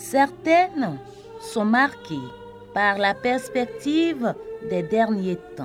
Certaines sont marquées par la perspective des derniers temps.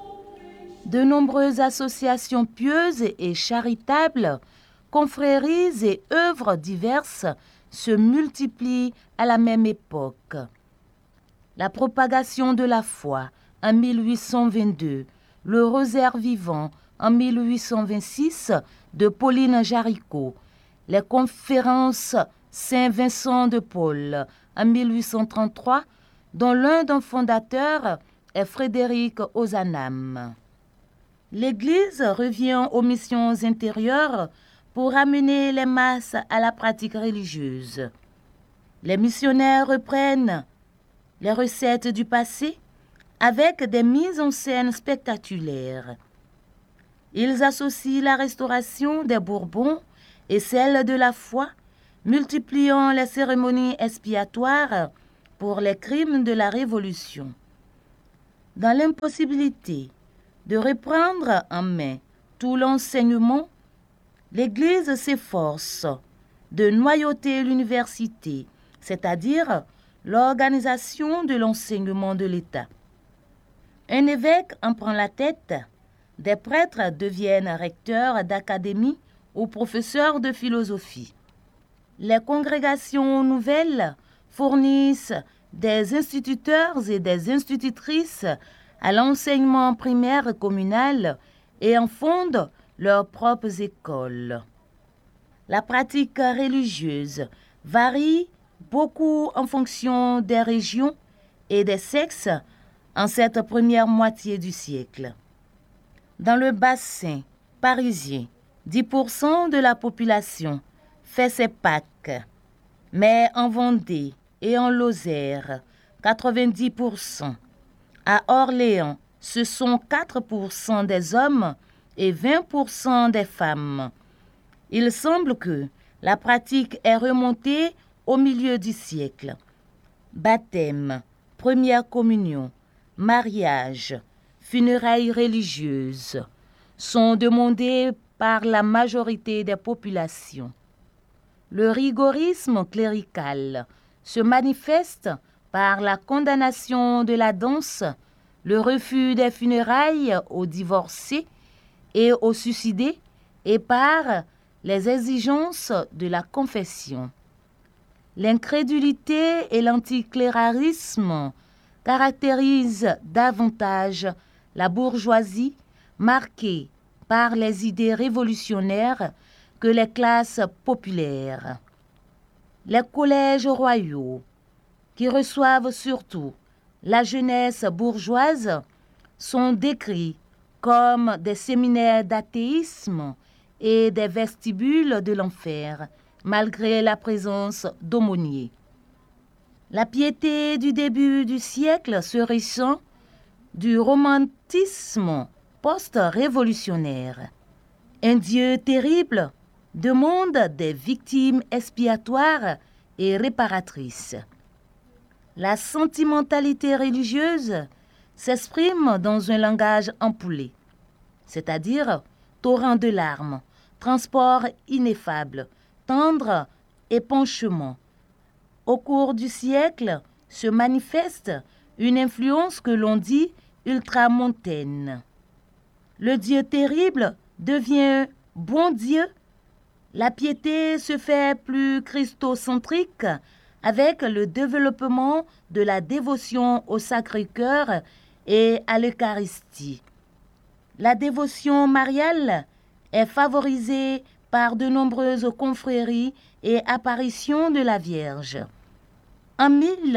De nombreuses associations pieuses et charitables, confréries et œuvres diverses se multiplient à la même époque. La propagation de la foi en 1822, le rosaire vivant en 1826 de Pauline Jaricot, les conférences Saint-Vincent de Paul en 1833, dont l'un des fondateurs est Frédéric Ozanam. L'Église revient aux missions intérieures pour amener les masses à la pratique religieuse. Les missionnaires reprennent les recettes du passé avec des mises en scène spectaculaires. Ils associent la restauration des Bourbons et celle de la foi, multipliant les cérémonies expiatoires pour les crimes de la Révolution. Dans l'impossibilité de reprendre en main tout l'enseignement, l'Église s'efforce de noyauter l'université, c'est-à-dire l'organisation de l'enseignement de l'État. Un évêque en prend la tête, des prêtres deviennent recteurs d'académie ou professeurs de philosophie. Les congrégations nouvelles fournissent des instituteurs et des institutrices à l'enseignement primaire communal et en fondent leurs propres écoles. La pratique religieuse varie beaucoup en fonction des régions et des sexes en cette première moitié du siècle. Dans le bassin parisien, 10% de la population fait ses Pâques, mais en Vendée et en Lozère, 90%. À Orléans, ce sont 4% des hommes et 20% des femmes. Il semble que la pratique est remontée au milieu du siècle. Baptême, première communion, mariage, funérailles religieuses sont demandés par la majorité des populations. Le rigorisme clérical se manifeste par la condamnation de la danse, le refus des funérailles aux divorcés et aux suicidés et par les exigences de la confession. L'incrédulité et l'anticléralisme caractérisent davantage la bourgeoisie marquée par les idées révolutionnaires que les classes populaires. Les collèges royaux, qui reçoivent surtout la jeunesse bourgeoise, sont décrits comme des séminaires d'athéisme et des vestibules de l'enfer, malgré la présence d'aumôniers. La piété du début du siècle se ressent du romantisme post-révolutionnaire. Un Dieu terrible demande des victimes expiatoires et réparatrices. La sentimentalité religieuse s'exprime dans un langage ampoulé, c'est-à-dire torrent de larmes, transport ineffable, tendre épanchement. Au cours du siècle se manifeste une influence que l'on dit ultramontaine. Le Dieu terrible devient bon Dieu. La piété se fait plus christocentrique avec le développement de la dévotion au Sacré-Cœur et à l'Eucharistie. La dévotion mariale est favorisée par de nombreuses confréries et apparitions de la Vierge. En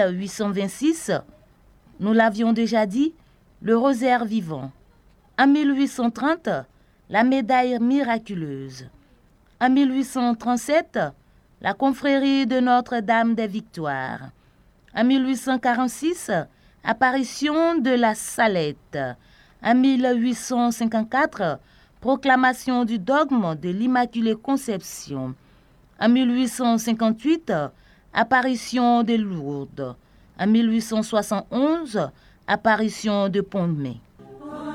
1826, nous l'avions déjà dit, le rosaire vivant. En 1830, la médaille miraculeuse. En 1837, la confrérie de Notre-Dame des Victoires. En 1846, apparition de la Salette. En 1854, proclamation du dogme de l'Immaculée Conception. En 1858, apparition de Lourdes. En 1871, apparition de Pont-de-Mai.